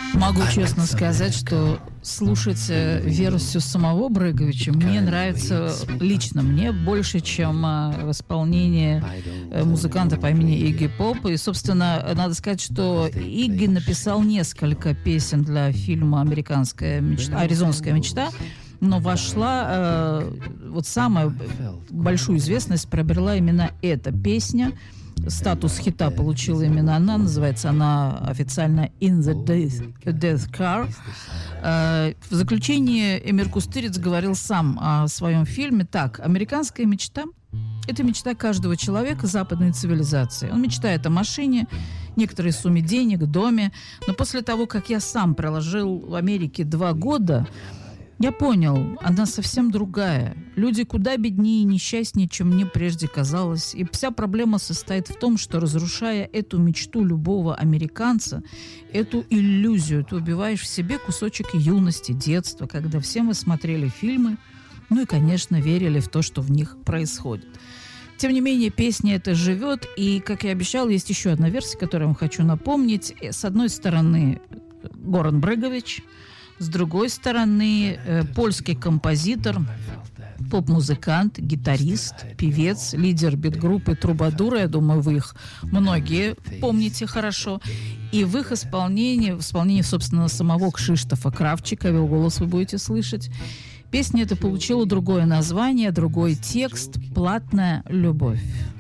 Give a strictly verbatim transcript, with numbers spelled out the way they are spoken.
Могу честно сказать, что слушать версию самого Брыговича мне нравится лично мне больше, чем в исполнении музыканта по имени Игги Поп. И, собственно, надо сказать, что Игги написал несколько песен для фильма «Американская мечта», «Аризонская мечта», но вошла, э, вот самую большую известность приобрела именно эта песня. Статус хита получила именно она, называется она официально «In the Death, Death Car». Э, в заключении Эмир Кустуриц говорил сам о своем фильме так: «Американская мечта – это мечта каждого человека западной цивилизации. Он мечтает о машине, некоторой сумме денег, доме, но после того, как я сам проложил в Америке два года, я понял, она совсем другая. Люди куда беднее и несчастнее, чем мне прежде казалось. И вся проблема состоит в том, что, разрушая эту мечту любого американца, эту иллюзию, ты убиваешь в себе кусочек юности, детства, когда все мы смотрели фильмы, ну и, конечно, верили в то, что в них происходит». Тем не менее, песня эта живет, и, как я обещал, есть еще одна версия, которую я вам хочу напомнить. С одной стороны, Горан Брегович, с другой стороны, э, польский композитор, поп-музыкант, гитарист, певец, лидер бит-группы «Трубадура». Я думаю, вы их многие помните хорошо. И в их исполнении, в исполнении, собственно, самого Кшиштофа Кравчика, его голос вы будете слышать, песня эта получила другое название, другой текст «Платная любовь».